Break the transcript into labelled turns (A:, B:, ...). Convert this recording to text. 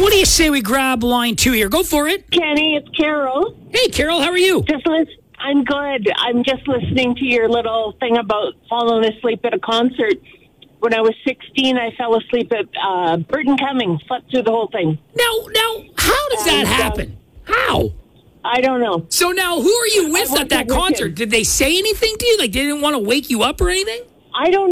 A: What do you say we grab line 2 here? Go for it.
B: Kenny, it's Carol.
A: Hey, Carol, how are you?
B: I'm good. I'm just listening to your little thing about falling asleep at a concert. When I was 16, I fell asleep at Burton Cummings, slept through the whole thing.
A: Now, how does that happen? How?
B: I don't know.
A: So now, who are you with at that concert? Did they say anything to you? Like, they didn't want to wake you up or anything?
B: I don't